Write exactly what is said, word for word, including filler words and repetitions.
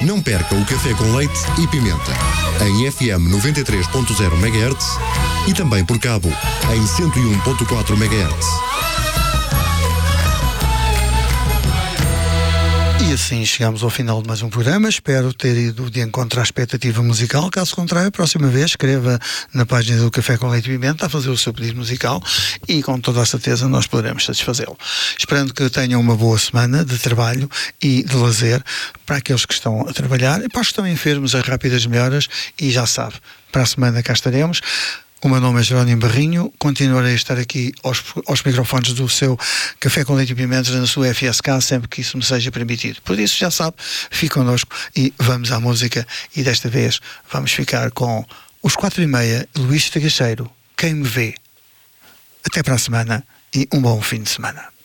Não perca o Café com Leite e Pimenta, em F M noventa e três ponto zero megahertz e também por cabo, em cento e um ponto quatro megahertz. E assim chegamos ao final de mais um programa. Espero ter ido de encontro à expectativa musical. Caso contrário, a próxima vez escreva na página do Café com Leite e Pimenta a fazer o seu pedido musical e com toda a certeza nós poderemos satisfazê-lo. Esperando que tenham uma boa semana de trabalho e de lazer para aqueles que estão a trabalhar e para os que estão enfermos, as rápidas melhoras. E já sabe, para a semana cá estaremos. O meu nome é Jerónimo Barrinho, continuarei a estar aqui aos, aos microfones do seu Café com Leite e Pimentas na sua F S K sempre que isso me seja permitido. Por isso, já sabe, fique connosco e vamos à música. E desta vez vamos ficar com os quatro e meia, Luís Tagacheiro, Quem Me Vê. Até para a semana e um bom fim de semana.